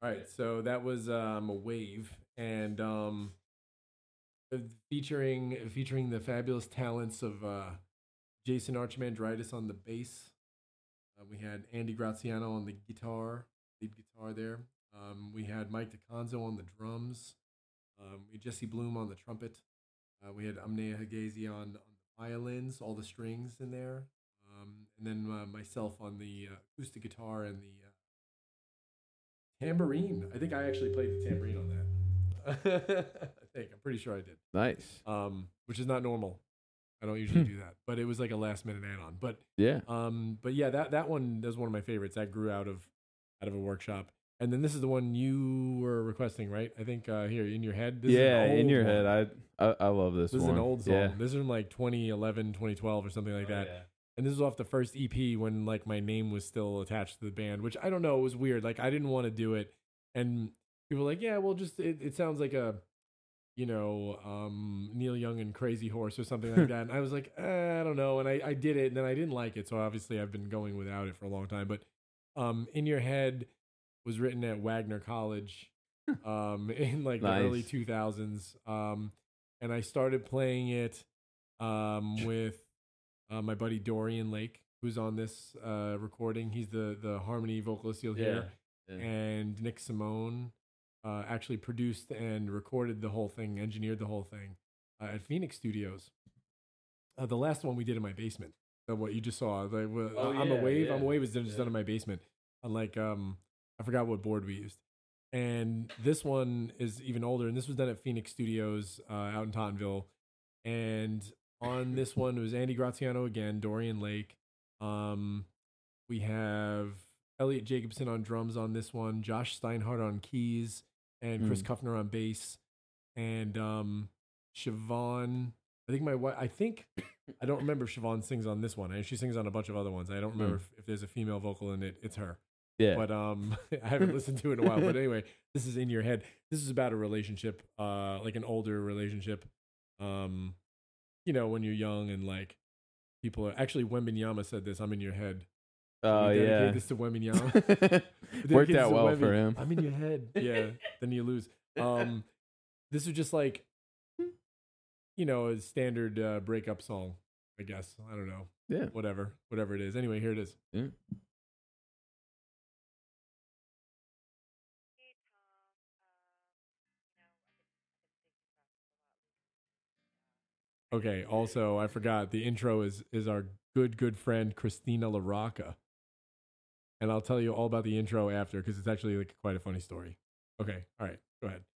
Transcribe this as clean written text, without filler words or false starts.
All right, so that was a wave, and featuring the fabulous talents of Jason Archimandritis on the bass. We had Andy Graziano on the guitar, lead guitar there. We had Mike DeConzo on the drums. We had Jesse Bloom on the trumpet. We had Amnea Hagazi on the violins, all the strings in there. And then myself on the acoustic guitar and the tambourine. I think I actually played the tambourine on that. I'm pretty sure I did. Nice. Which is not normal. I don't usually do that, but it was like a last minute add on. But yeah, that one is one of my favorites. That grew out of a workshop. And then this is the one you were requesting, right? I think here in your head. This is in your head. I love this. This one. is an old song. Yeah. This is from like 2011, 2012 or something like that. Yeah. And this was off the first EP when like my name was still attached to the band, which I don't know, it was weird. Like I didn't want to do it, and people were like, "Yeah, well, just it sounds like a, Neil Young and Crazy Horse or something like that." And I was like, I don't know, and I did it, and then I didn't like it, so obviously I've been going without it for a long time. But In Your Head was written at Wagner College in like the early 2000s, and I started playing it with my buddy Dorian Lake, who's on this recording. He's the harmony vocalist you'll hear. Yeah. And Nick Simone actually produced and recorded the whole thing, engineered the whole thing at Phoenix Studios. The last one we did in my basement. What you just saw. Like, I'm a Wave. I'm a Wave is just done in my basement. Unlike, I forgot what board we used. And this one is even older, and this was done at Phoenix Studios out in Tottenville. And on this one, it was Andy Graziano again, Dorian Lake. We have Elliot Jacobson on drums on this one, Josh Steinhardt on keys, and Chris Kuffner on bass. And Siobhan, I don't remember if Siobhan sings on this one. And she sings on a bunch of other ones. I don't remember if there's a female vocal in it. It's her. Yeah. But I haven't listened to it in a while. But anyway, this is In Your Head. This is about a relationship, like an older relationship. When you're young and like people are actually Wembenyama said this. I'm in your head. Oh yeah. This to Wembenyama. Worked out well for him. I'm in your head. Yeah. Then you lose. This is just like, a standard breakup song, I guess. I don't know. Yeah. Whatever it is. Anyway, here it is. Yeah. Okay, also, I forgot, the intro is our good friend, Christina LaRocca. And I'll tell you all about the intro after, because it's actually like quite a funny story. Okay, all right, go ahead.